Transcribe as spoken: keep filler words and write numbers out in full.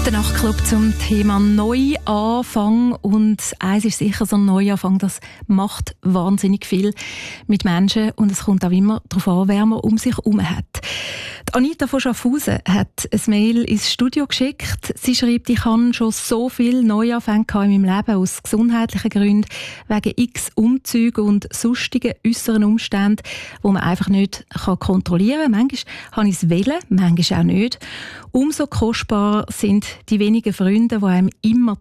Der Nachtclub zum Thema Neuanfang. Und eins ist sicher, so ein Neuanfang, das macht wahnsinnig viel mit Menschen. Und es kommt auch immer darauf an, wer man um sich herum hat. Die Anita von Schaffhausen hat ein Mail ins Studio geschickt. Sie schreibt, ich habe schon so viele Neuanfänge in meinem Leben aus gesundheitlichen Gründen, wegen x Umzügen und sonstigen äußeren Umständen, die man einfach nicht kontrollieren kann. Manchmal habe ich es wollen, manchmal auch nicht. Umso kostbarer sind die wenigen Freunde, die einem immer